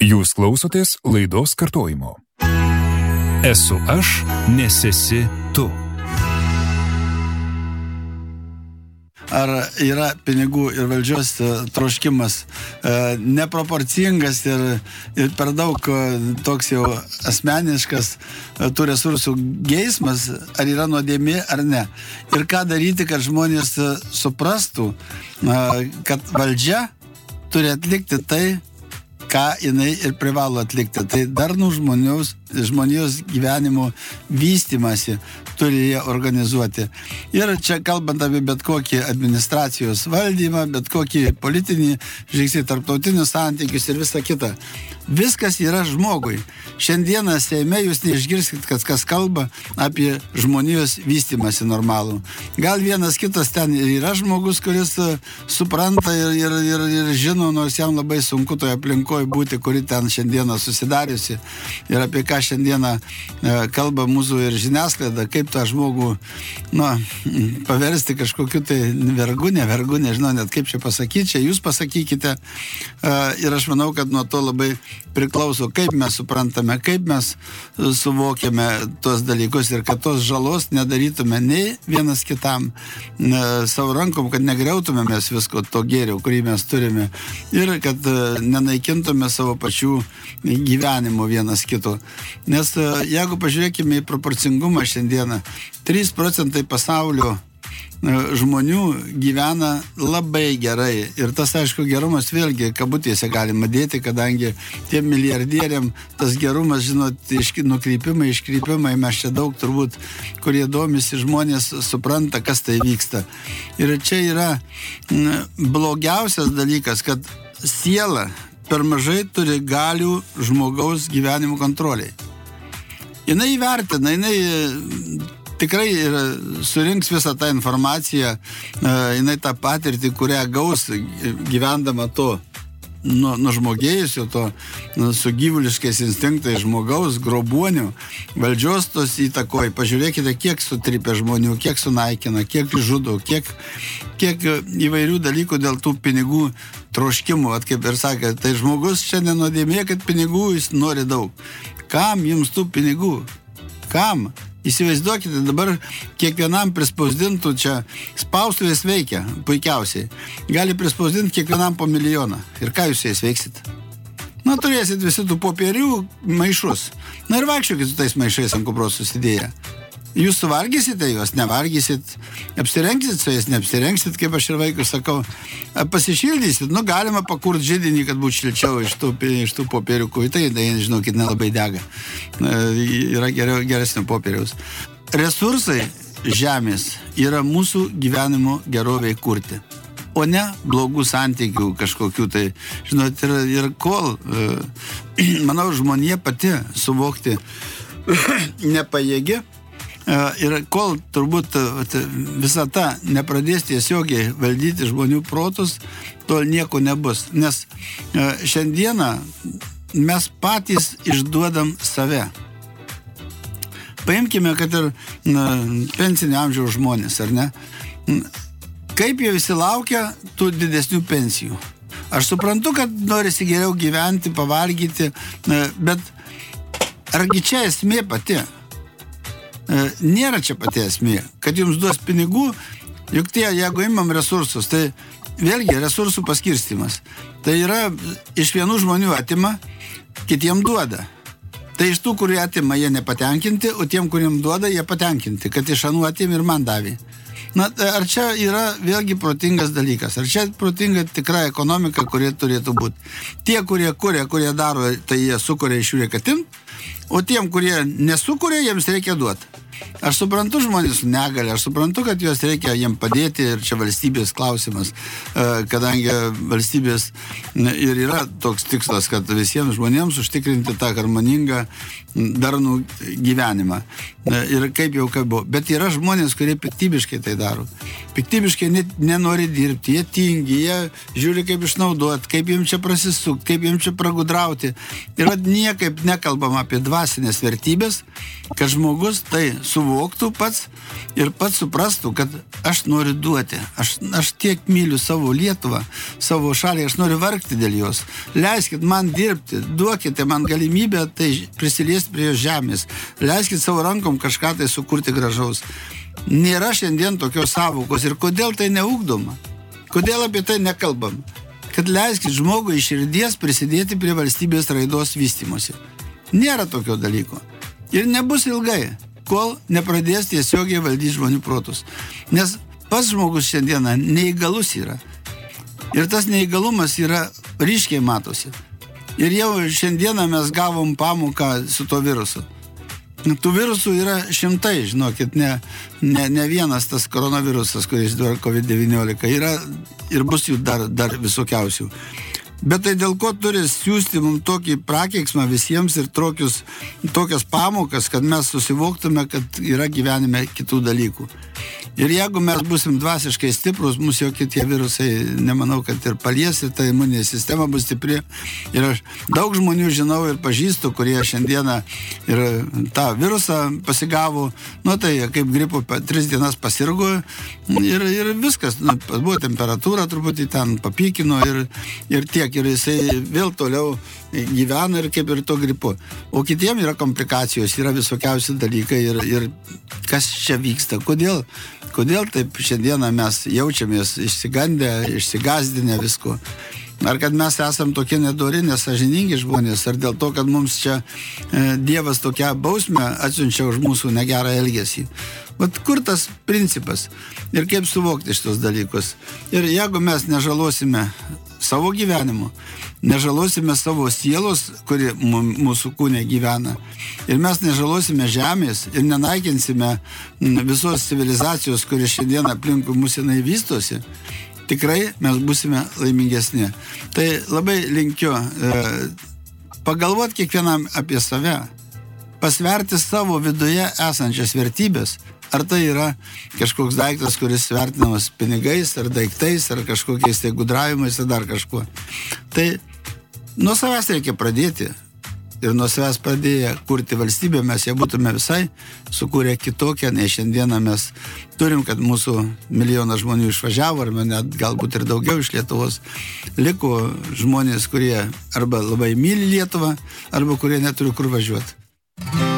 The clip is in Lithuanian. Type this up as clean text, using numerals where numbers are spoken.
Jūs klausotės laidos kartojimo. Esu aš, nes esi tu. Ar yra pinigų ir valdžios troškimas neproporcingas ir per daug toks jau asmeniškas tų resursų geismas, ar yra nuodėmė ar ne. Ir ką daryti, kad žmonės suprastų, kad valdžia turi atlikti tai, ką jinai ir privalo atlikti. Tai darnų žmonijos gyvenimo vystymasi turi jie organizuoti. Ir čia kalbant apie bet kokį administracijos valdymą, bet kokį politinį žingsnį, tarptautinius santykius ir visą kitą. Viskas yra žmogui. Šiandieną Seime jūs neišgirskit, kas kalba apie žmonijos vystymasi normalų. Gal vienas kitas ten yra žmogus, kuris supranta ir žino, nors jam labai sunku toje aplinkoje būti, kuri ten šiandieną susidariusi. Ir apie ką šiandieną kalba mūsų ir žiniasklaida, kaip tą žmogų paversti kažkokiu tai vergu, nežinau net kaip čia pasakyti, čia jūs pasakykite. Ir aš manau, kad nuo to labai priklauso, kaip mes suprantame, kaip mes suvokiame tuos dalykus ir kad tos žalos nedarytume nei vienas kitam savo rankom, kad negriautume mes visko to gėrio, kurį mes turime ir kad nenaikintume savo pačių gyvenimo vienas kito. Nes jeigu pažiūrėkime į proporcingumą šiandieną, 3% pasaulio žmonių gyvena labai gerai. Ir tas, aišku, gerumas vėlgi kabutėse galima dėti, kadangi tiem milijardieriam tas gerumas, žinot, nukrypimai, iškrypimai, mes čia daug turbūt, kurie domisi žmonės, supranta, kas tai vyksta. Ir čia yra blogiausias dalykas, kad siela per mažai turi galių žmogaus gyvenimo kontroliai. Jinai įvertina, jinai tikrai surinks visą tą informaciją, jinai tą patirtį, kurią gaus gyvendama to nužmogėjusio, to su gyvuliškais instinktais žmogaus, grobuonių, valdžios tos įtakoja. Pažiūrėkite, kiek sutripia žmonių, kiek sunaikina, kiek žudo, kiek įvairių dalykų dėl tų pinigų troškimų. Kaip ir sakė, tai žmogus čia nenuodėmė, kad pinigų jis nori daug. Kam jums tų pinigų? Kam? Įsivaizduokite, dabar kiekvienam prispausdintų, čia spaustuvės veikia puikiausiai. Gali prispausdinti kiekvienam po 1 milijoną. Ir ką jūs jais veiksit? Turėsit visi tų popierių maišus. Ir vaikščiokit su tais maišais ant kupros susidėję. Jūs suvalgysite juos, nevalgysit, apsirengsit su jais, neapsirengsit, kaip aš ir vaikui sakau, pasišildysit, galima pakurti židinį, kad būtų šilčiau iš tų popieriukų, tai žinokit, nelabai dega, yra geresnio popieriaus. Resursai žemės yra mūsų gyvenimo geroviai kurti, o ne blogų santykių kažkokių tai, žinot, ir kol, manau, žmonija pati suvokti nepajėgi, ir kol turbūt visata nepradės tiesiogiai valdyti žmonių protus, tol nieko nebus. Nes šiandieną mes patys išduodam save. Paimkime, kad ir pensinio amžiaus žmonės, ar ne? Kaip jie visi laukia tų didesnių pensijų? Aš suprantu, kad norisi geriau gyventi, pavalgyti, bet argi čia esmė pati? Nėra čia pati esmė, kad jums duos pinigų, juk jeigu imam resursus, tai vėlgi resursų paskirstymas. Tai yra iš vienų žmonių atima, kitiem duoda. Tai iš tų, kurie atima, jie nepatenkinti, o tiem, kuriem duoda, jie patenkinti, kad iš anų atim ir man davė. Ar čia yra vėlgi protingas dalykas? Ar čia protinga tikra ekonomika, kurie turėtų būti? Tie, kurie daro, tai jie sukuria iš jų reikia atimt, o tiem, kurie nesukuria, jiems reikia duoti. Aš suprantu žmonės su negalia, aš suprantu, kad juos reikia jiem padėti ir čia valstybės klausimas, kadangi valstybės ir yra toks tikslas, kad visiems žmonėms užtikrinti tą harmoningą darnų gyvenimą. Ir kaip jau buvo. Bet yra žmonės, kurie piktybiškai tai daro. Piktybiškai nenori dirbti, jie tingi, jie žiūri kaip išnaudoti, kaip jiems čia prasisukti, kaip jiems čia pragudrauti. Ir niekaip nekalbam apie dvasinės vertybės, kad žmogus tai suvoktų pats ir pats suprastų, kad aš noriu duoti. Aš tiek myliu savo Lietuvą, savo šalį, aš noriu vargti dėl jos. Leiskit man dirbti, duokite man galimybę tai prisiliesti prie jos žemės. Leiskit savo rankom kažką tai sukurti gražaus. Nėra šiandien tokios savokos ir kodėl tai neugdoma? Kodėl apie tai nekalbam? Kad leiskit žmogui iš širdies prisidėti prie valstybės raidos vystymosi. Nėra tokio dalyko. Ir nebus ilgai, kol nepradės tiesiogiai valdyti žmonių protus. Nes pats žmogus šiandieną neįgalus yra. Ir tas neįgalumas yra ryškiai matosi. Ir jau šiandieną mes gavom pamoką su to virusu. Tų virusų yra šimtai, žinokit, ne vienas tas koronavirusas, kuris duoda COVID-19. Yra ir bus jų dar visokiausių. Bet tai dėl ko turi siūsti mums tokį prakeiksmą visiems ir tokias pamokas, kad mes susivoktume, kad yra gyvenime kitų dalykų. Ir jeigu mes būsim dvasiškai stiprus, mūsų jokie tie virusai, nemanau, kad ir palies, ir ta imuninė sistema bus stipri. Ir aš daug žmonių žinau ir pažįstu, kurie šiandieną ir tą virusą pasigavo, tai kaip gripo 3 dienas pasirgo ir viskas, buvo temperatūra truputį ten papykino ir tiek, ir jisai vėl toliau gyvena ir kaip ir to gripu. O kitiem yra komplikacijos, yra visokiausi dalykai ir kas čia vyksta, kodėl taip šiandieną mes jaučiamės išsigandę, išsigazdinę visko. Ar kad mes esam tokie nedori, nesąžiningi žmonės, ar dėl to, kad mums čia Dievas tokią bausmę atsiunčia už mūsų negerą elgesį. Vat kur tas principas ir kaip suvokti šitos dalykus. Ir jeigu mes nežalosime savo gyvenimu, nežalosime savo sielos, kuri mūsų kūne gyvena, ir mes nežalosime žemės ir nenaikinsime visos civilizacijos, kuri šiandien aplinkui mūsų vystosi, tikrai mes būsime laimingesni. Tai labai linkiu pagalvoti kiekvienam apie save, pasverti savo viduje esančias vertybės. Ar tai yra kažkoks daiktas, kuris vertinamas pinigais, ar daiktais, ar kažkokiais tai gudravimais, ar dar kažkuo. Tai nuo savęs reikia pradėti. Ir nuo savęs pradėję kurti valstybę, mes ją būtume visai sukūrę kitokią, nei šiandieną mes turim, kad mūsų milijonas žmonių išvažiavo, arba net galbūt ir daugiau iš Lietuvos. Liko žmonės, kurie arba labai myli Lietuvą, arba kurie neturi kur važiuoti.